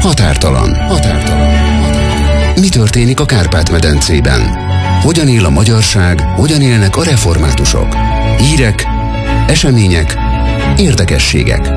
Határtalan. Mi történik a Kárpát-medencében? Hogyan él a magyarság, hogyan élnek a reformátusok? Hírek, események, érdekességek.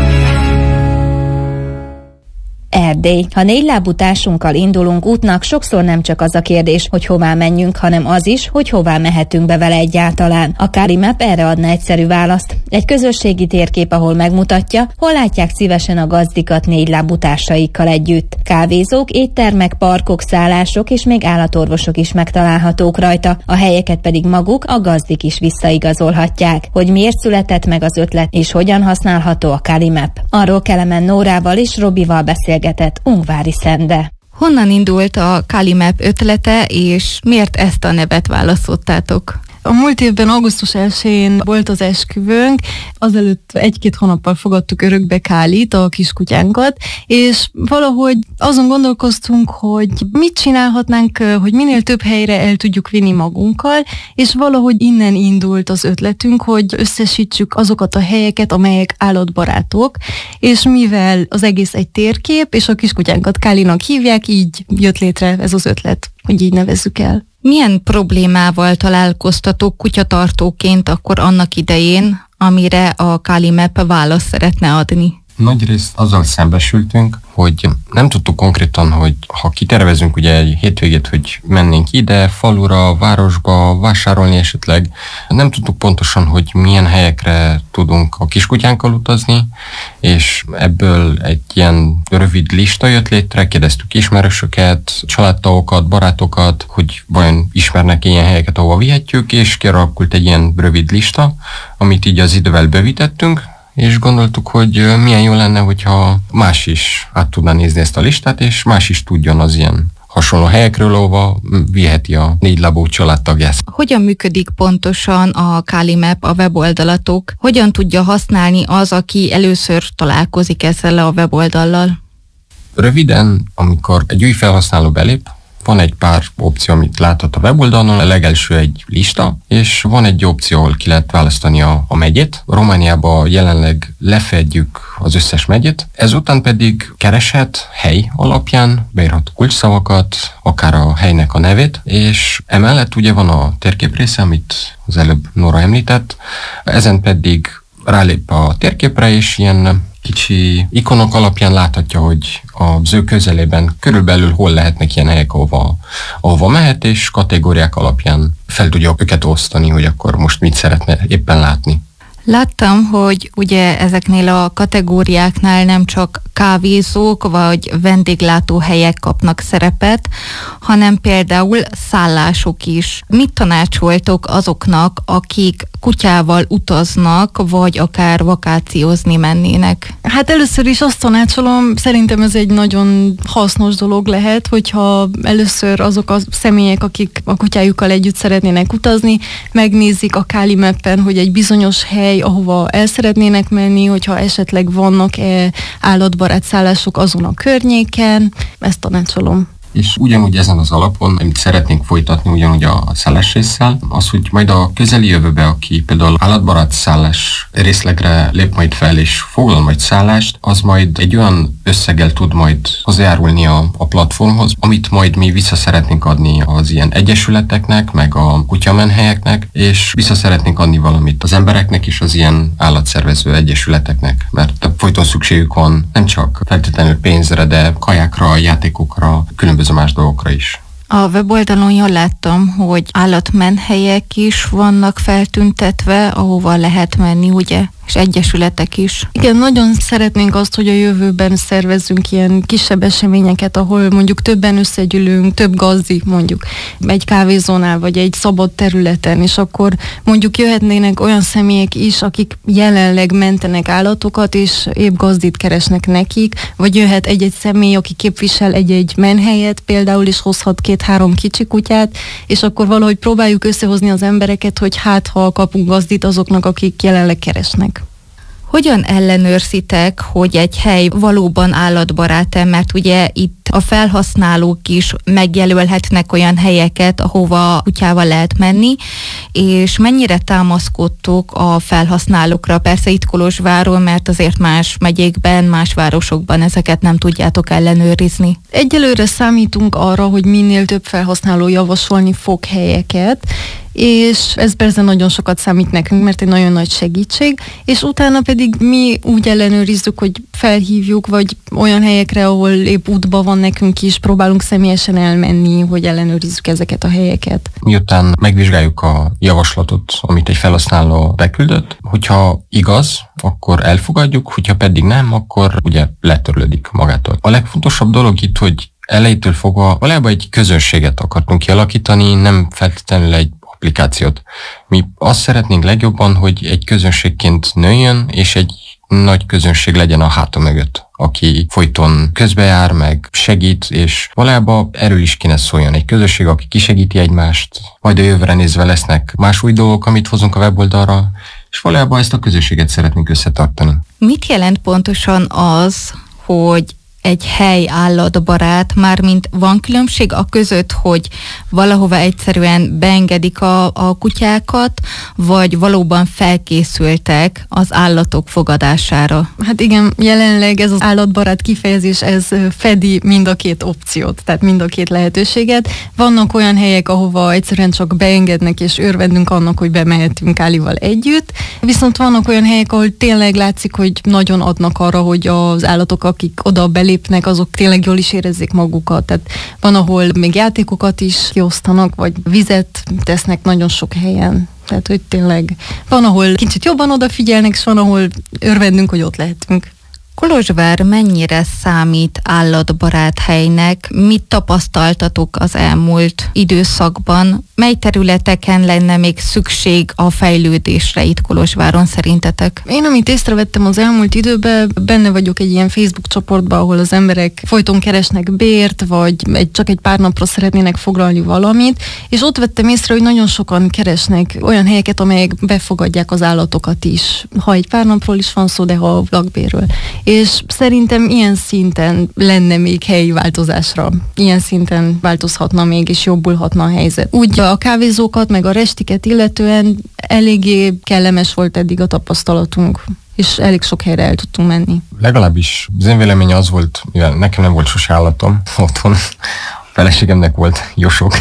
Erdély. Ha négylábú társunkkal indulunk útnak, sokszor nem csak az a kérdés, hogy hová menjünk, hanem az is, hogy hová mehetünk be vele egyáltalán. A Kalimap erre adna egyszerű választ. Egy közösségi térkép, ahol megmutatja, hol látják szívesen a gazdikat négylábú társaikkal együtt. Kávézók, éttermek, parkok, szállások és még állatorvosok is megtalálhatók rajta, a helyeket pedig maguk, a gazdik is visszaigazolhatják. Hogy miért született meg az ötlet és hogyan használható a Kalimap. Arról Kelemen Nórával és Robival beszélgetett Ungvári Szende. Honnan indult a Kalimap ötlete, és miért ezt a nevet választottátok? A múlt évben augusztus 1-én volt az esküvőnk, azelőtt 1-2 hónappal fogadtuk örökbe Kálit, a kiskutyánkat, és valahogy azon gondolkoztunk, hogy mit csinálhatnánk, hogy minél több helyre el tudjuk vinni magunkkal, és valahogy innen indult az ötletünk, hogy összesítsük azokat a helyeket, amelyek állatbarátok, és mivel az egész egy térkép, és a kiskutyánkat Kálinak hívják, így jött létre ez az ötlet, hogy így nevezzük el. Milyen problémával találkoztatok kutyatartóként akkor annak idején, amire a Kalimap választ szeretne adni? Nagyrészt azzal szembesültünk, hogy nem tudtuk konkrétan, hogy ha kitervezünk ugye egy hétvégét, hogy mennénk ide, falura, városba, vásárolni esetleg, nem tudtuk pontosan, hogy milyen helyekre tudunk a kiskutyánkkal utazni, és ebből egy ilyen rövid lista jött létre, kérdeztük ismerősöket, családtagokat, barátokat, hogy vajon ismernek ilyen helyeket, ahova vihetjük, és kialakult egy ilyen rövid lista, amit így az idővel bővítettünk, és gondoltuk, hogy milyen jó lenne, hogyha más is át tudná nézni ezt a listát, és más is tudjon az ilyen hasonló helyekről, ahova viheti a négylábú családtagját. Hogyan működik pontosan a Kalimap, a weboldalatok? Hogyan tudja használni az, aki először találkozik ezzel a weboldallal? Röviden, amikor egy új felhasználó belép, van egy pár opció, amit láthat a weboldalon, a legelső egy lista, és van egy opció, ahol ki lehet választani a megyét. Romániában jelenleg lefedjük az összes megyét, ezután pedig kereshet hely alapján, beírhat kulcsszavakat, akár a helynek a nevét, és emellett ugye van a térkép része, amit az előbb Nóra említett, ezen pedig rálép a térképre, és ilyen kicsi ikonok alapján láthatja, hogy az ő közelében körülbelül hol lehetnek ilyen helyek, ahova mehet, és kategóriák alapján fel tudja őket osztani, hogy akkor most mit szeretne éppen látni. Láttam, hogy ugye ezeknél a kategóriáknál nem csak kávézók vagy vendéglátóhelyek kapnak szerepet, hanem például szállások is. Mit tanácsoltok azoknak, akik kutyával utaznak, vagy akár vakációzni mennének? Hát először is azt tanácsolom, szerintem ez egy nagyon hasznos dolog lehet, hogyha először azok a személyek, akik a kutyájukkal együtt szeretnének utazni, megnézik a Kalimapen, hogy egy bizonyos hely, ahova el szeretnének menni, hogyha esetleg vannak-e állatbarát szállások azon a környéken, ezt tanácsolom. És ugyanúgy ezen az alapon, amit szeretnénk folytatni ugyanúgy a szállás résszel, az, hogy majd a közeli jövőbe, aki például állatbarát szállás részlegre lép majd fel és foglal majd szállást, az majd egy olyan összeggel tud majd hozzájárulni a platformhoz, amit majd mi vissza szeretnénk adni az ilyen egyesületeknek, meg a kutyamenhelyeknek, és vissza szeretnénk adni valamit az embereknek és az ilyen állatszervező egyesületeknek, mert folyton szükségük van nem csak feltétlenül pénzre, de kajákra, játékokra, különböző más dolgokra is. A weboldalon jól láttam, hogy állatmenhelyek is vannak feltüntetve, ahova lehet menni, ugye? És egyesületek is. Igen, nagyon szeretnénk azt, hogy a jövőben szervezzünk ilyen kisebb eseményeket, ahol mondjuk többen összegyűlünk, több gazdi mondjuk egy kávézónál, vagy egy szabad területen, és akkor mondjuk jöhetnének olyan személyek is, akik jelenleg mentenek állatokat, és épp gazdit keresnek nekik, vagy jöhet egy-egy személy, aki képvisel egy-egy menhelyet például, és hozhat 2-3 kicsi kutyát, és akkor valahogy próbáljuk összehozni az embereket, hogy hát ha kapunk gazdit azoknak, akik jelenleg keresnek. Hogyan ellenőrzitek, hogy egy hely valóban állatbarát-e, mert ugye itt a felhasználók is megjelölhetnek olyan helyeket, ahova kutyával lehet menni, és mennyire támaszkodtok a felhasználókra? Persze itt Kolozsváron, mert azért más megyékben, más városokban ezeket nem tudjátok ellenőrizni. Egyelőre számítunk arra, hogy minél több felhasználó javasolni fog helyeket, és ez persze nagyon sokat számít nekünk, mert egy nagyon nagy segítség, és utána pedig mi úgy ellenőrizzük, hogy felhívjuk, vagy olyan helyekre, ahol épp útban van nekünk is, próbálunk személyesen elmenni, hogy ellenőrizzük ezeket a helyeket. Miután megvizsgáljuk a javaslatot, amit egy felhasználó beküldött, hogyha igaz, akkor elfogadjuk, hogyha pedig nem, akkor ugye letörlődik magától. A legfontosabb dolog itt, hogy elejétől fogva valójában egy közönséget akartunk kialakítani, nem feltétlenül egy applikációt. Mi azt szeretnénk legjobban, hogy egy közönségként nőjön, és egy nagy közönség legyen a háta mögött, aki folyton közbejár, meg segít, és valójában erről is kéne szóljon. Egy közösség, aki kisegíti egymást, majd a jövőre nézve lesznek más új dolgok, amit hozunk a weboldalra, és valójában ezt a közösséget szeretnénk összetartani. Mit jelent pontosan az, hogy egy hely állatbarát, mármint van különbség a között, hogy valahova egyszerűen beengedik a kutyákat, vagy valóban felkészültek az állatok fogadására? Hát igen, jelenleg ez az állatbarát kifejezés, ez fedi mind a két opciót, tehát mind a két lehetőséget. Vannak olyan helyek, ahova egyszerűen csak beengednek, és örvendünk annak, hogy bemehetünk Kálival együtt, viszont vannak olyan helyek, ahol tényleg látszik, hogy nagyon adnak arra, hogy az állatok, akik oda belépnek, azok tényleg jól is érezzék magukat. Tehát van, ahol még játékokat is kiosztanak, vagy vizet tesznek nagyon sok helyen. Tehát, hogy tényleg van, ahol kicsit jobban odafigyelnek, és van, ahol örvendünk, hogy ott lehetünk. Kolozsvár mennyire számít állatbarát helynek? Mit tapasztaltatok az elmúlt időszakban? Mely területeken lenne még szükség a fejlődésre itt Kolozsváron szerintetek? Én, amit észrevettem az elmúlt időben, benne vagyok egy ilyen Facebook csoportban, ahol az emberek folyton keresnek bért, vagy csak egy pár napra szeretnének foglalni valamit, és ott vettem észre, hogy nagyon sokan keresnek olyan helyeket, amelyek befogadják az állatokat is. Ha egy pár napról is van szó, de ha a lakbérről. És szerintem ilyen szinten lenne még helyi változásra. Ilyen szinten változhatna még, és jobbulhatna a helyzet. Úgy a kávézókat, meg a restiket illetően eléggé kellemes volt eddig a tapasztalatunk, és elég sok helyre el tudtunk menni. Legalábbis az én véleménye az volt, mivel nekem nem volt sose állatom otthon, a feleségemnek volt jósok.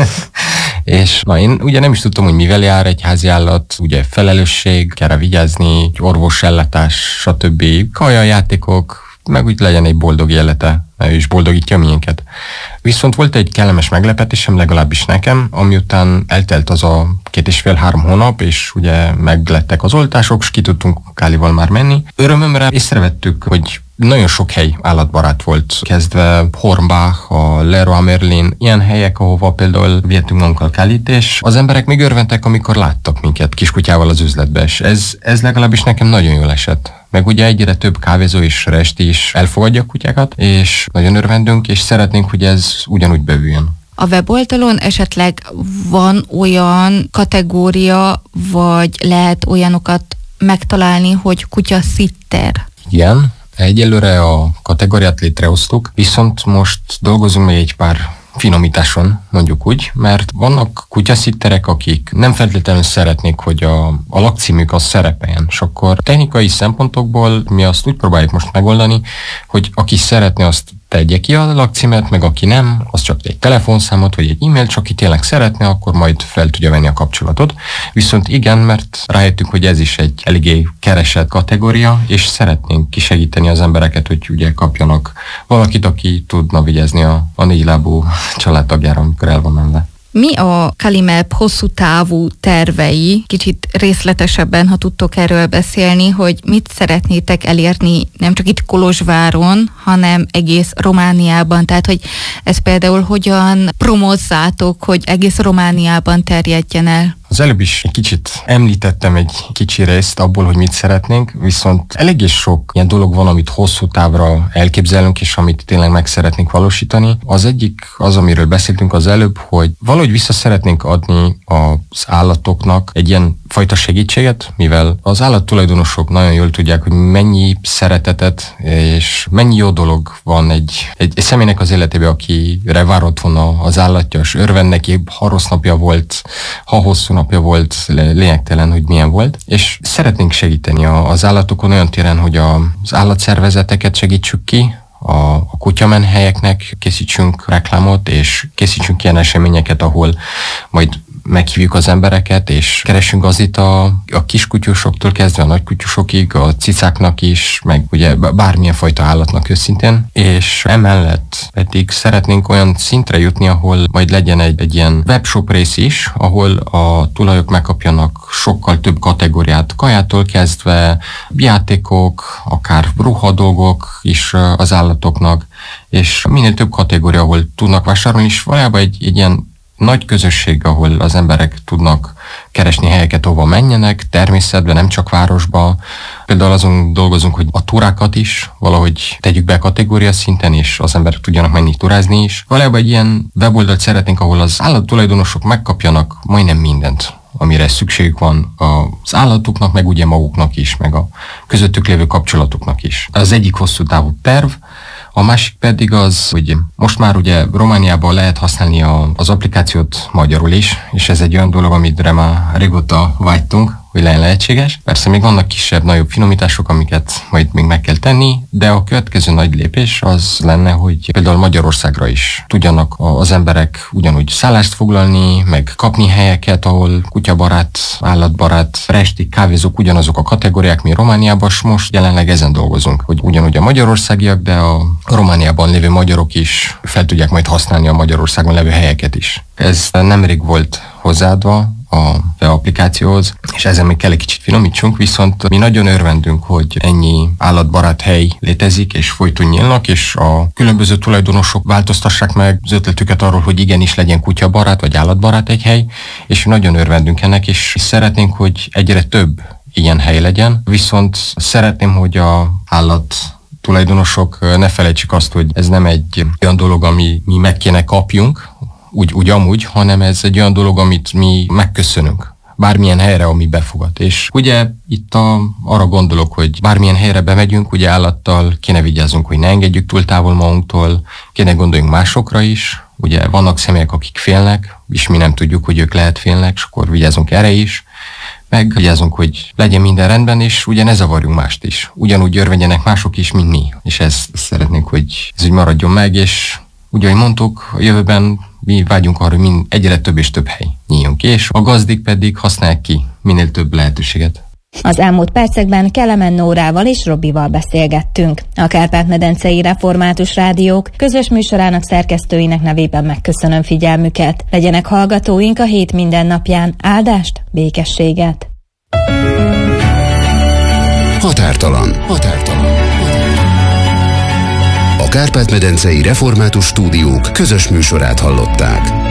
És én ugye nem is tudtam, hogy mivel jár egy házi állat, ugye felelősség, kell rá vigyázni, orvosellátás, stb. Kaja, játékok, meg úgy legyen egy boldog élete, és boldogítja miénket. Viszont volt egy kellemes meglepetésem, legalábbis nekem, amiután eltelt az a 2,5-3 hónap, és ugye meglettek az oltások, és ki tudtunk Kálival már menni. Örömömre észrevettük, hogy nagyon sok hely állatbarát volt, kezdve Hornbach, a Leroy Merlin, ilyen helyek, ahova például vihetünk magunkkal Kálit, és az emberek még örventek, amikor láttak minket kiskutyával az üzletbe, és ez legalábbis nekem nagyon jól esett. Meg ugye egyre több kávézó és resti is elfogadja a kutyákat, és nagyon örvendünk, és szeretnénk, hogy ez ugyanúgy bővüljön. A weboldalon esetleg van olyan kategória, vagy lehet olyanokat megtalálni, hogy kutya-szitter? Igen, egyelőre a kategóriát létrehoztuk, viszont most dolgozunk még egy pár finomításon, mondjuk úgy, mert vannak kutyaszitterek, akik nem feltétlenül szeretnék, hogy a lakcímük az szerepeljen, és akkor technikai szempontokból mi azt úgy próbáljuk most megoldani, hogy aki szeretne, azt tegye ki a lakcímet, meg aki nem, az csak egy telefonszámot, vagy egy e-mailt, csak aki tényleg szeretne, akkor majd fel tudja venni a kapcsolatot. Viszont igen, mert rájöttünk, hogy ez is egy eléggé keresett kategória, és szeretnénk kisegíteni az embereket, hogy ugye kapjanak valakit, aki tudna vigyázni a négylábú családtagjára, amikor el van menve. Mi a Kalimap hosszú távú tervei? Kicsit részletesebben, ha tudtok erről beszélni, hogy mit szeretnétek elérni nem csak itt Kolozsváron, hanem egész Romániában. Tehát, hogy ez például hogyan promozzátok, hogy egész Romániában terjedjen el? Az előbb is egy kicsit említettem egy kicsi részt abból, hogy mit szeretnénk, viszont eléggé sok ilyen dolog van, amit hosszú távra elképzelünk, és amit tényleg meg szeretnénk valósítani. Az egyik az, amiről beszéltünk az előbb, hogy valahogy vissza szeretnénk adni az állatoknak egy ilyen fajta segítséget, mivel az állattulajdonosok nagyon jól tudják, hogy mennyi szeretetet és mennyi jó dolog van egy személynek az életében, akire vár otthon az állatja, és örvend neki, ha rossz napja volt, ha hosszú napja volt, lényegtelen, hogy milyen volt. És szeretnénk segíteni az állatokon olyan téren, hogy az állatszervezeteket segítsük ki, a kutyamenhelyeknek készítsünk reklámot, és készítsünk ilyen eseményeket, ahol majd meghívjuk az embereket, és keresünk gazdit a kiskutyusoktól kezdve a nagykutyusokig, a cicáknak is, meg ugye bármilyen fajta állatnak őszintén, és emellett pedig szeretnénk olyan szintre jutni, ahol majd legyen egy ilyen webshop rész is, ahol a tulajok megkapjanak sokkal több kategóriát, kajától kezdve, játékok, akár ruhadolgok is az állatoknak, és minél több kategória, ahol tudnak vásárolni, és valójában egy ilyen nagy közösség, ahol az emberek tudnak keresni helyeket, ahova menjenek, természetben, nem csak városba. Például azon dolgozunk, hogy a túrákat is valahogy tegyük be kategória szinten, és az emberek tudjanak menni turázni is. Valójában egy ilyen weboldalt szeretnénk, ahol az állattulajdonosok megkapjanak majdnem mindent, amire szükségük van az állatoknak, meg ugye maguknak is, meg a közöttük lévő kapcsolatoknak is. Az egyik hosszú távú terv, a másik pedig az, hogy most már ugye Romániában lehet használni az applikációt magyarul is, és ez egy olyan dolog, amire már régóta vágytunk, hogy legyen lehetséges. Persze még vannak kisebb-nagyobb finomítások, amiket majd még meg kell tenni, de a következő nagy lépés az lenne, hogy például Magyarországra is tudjanak az emberek ugyanúgy szállást foglalni, meg kapni helyeket, ahol kutyabarát, állatbarát, resti, kávézók, ugyanazok a kategóriák, mi Romániában, most jelenleg ezen dolgozunk, hogy ugyanúgy a magyarországiak, de a Romániában lévő magyarok is fel tudják majd használni a Magyarországon lévő helyeket is. Ez nemrég volt hozzáadva a applikációhoz, és ezen még kell egy kicsit finomítsunk, viszont mi nagyon örvendünk, hogy ennyi állatbarát hely létezik, és folyton nyílnak, és a különböző tulajdonosok változtassák meg az ötletüket arról, hogy igenis legyen kutyabarát vagy állatbarát egy hely, és nagyon örvendünk ennek, és szeretnénk, hogy egyre több ilyen hely legyen, viszont szeretném, hogy a állattulajdonosok ne felejtsük azt, hogy ez nem egy olyan dolog, ami mi meg kéne kapjunk, úgy amúgy, hanem ez egy olyan dolog, amit mi megköszönünk bármilyen helyre, ami befogad. És ugye itt arra gondolok, hogy bármilyen helyre bemegyünk, ugye állattal kéne vigyázzunk, hogy ne engedjük túl távol magunktól, kéne gondoljunk másokra is. Ugye vannak személyek, akik félnek, és mi nem tudjuk, hogy ők lehet félnek, és akkor vigyázzunk erre is. Meg vigyázzunk, hogy legyen minden rendben, és ugye ne zavarjunk mást is. Ugyanúgy örvendjenek mások is, mint mi. És ezt szeretnénk, hogy ez úgy maradjon meg, és ugye, ahogy mondtuk, a jövőben mi vágyunk arra, hogy egyre több és több hely nyíljon ki, és a gazdik pedig használják ki minél több lehetőséget. Az elmúlt percekben Kelemen Nórával és Robival beszélgettünk. A Kárpát-medencei Református Rádiók közös műsorának szerkesztőinek nevében megköszönöm figyelmüket. Legyenek hallgatóink a hét minden napján. Áldást, békességet! Határtalan. A Kárpát-medencei Református Stúdiók közös műsorát hallották.